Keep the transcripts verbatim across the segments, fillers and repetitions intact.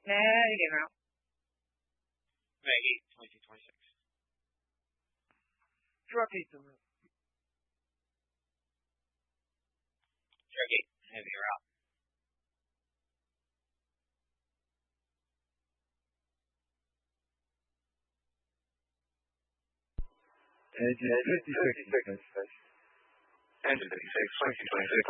Nah, you get out. May eighth, twenty twenty-six. Truck eight to route. Truck eight, heavy route. Engine fifty-six. Engine fifty-six, twenty twenty-six.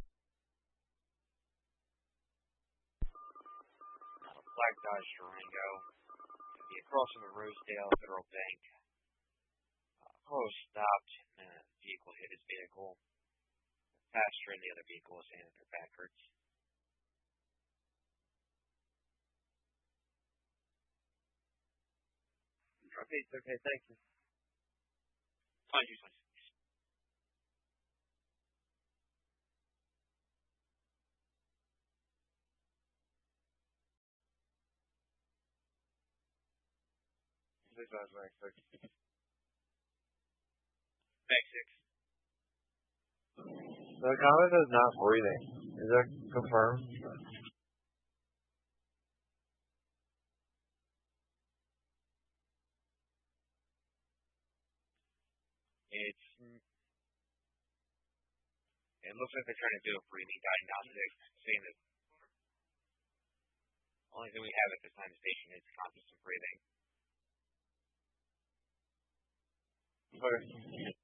Black Dodge Durango. Be across from the Rosedale Federal Bank. Uh, car was stopped and a vehicle hit his vehicle. The passenger and the other vehicle was handed their backwards. Okay, it's okay, thank you. twenty-two twenty-six. This was very quick. Mag six. The comment is not breathing. Is that confirmed? It's it looks like they're trying to do a breathing diagnostic, saying that the only thing we have at this time is patient is conscious of breathing. Okay.